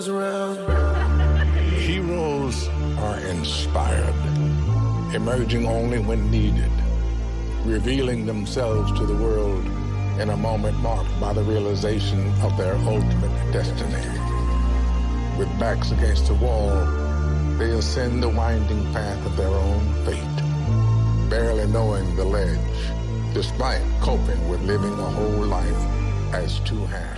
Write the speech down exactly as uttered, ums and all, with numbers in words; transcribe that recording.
Heroes are inspired, emerging only when needed, revealing themselves to the world in a moment marked by the realization of their ultimate destiny. With backs against the wall, they ascend the winding path of their own fate, barely knowing the ledge, despite coping with living a whole life as two halves.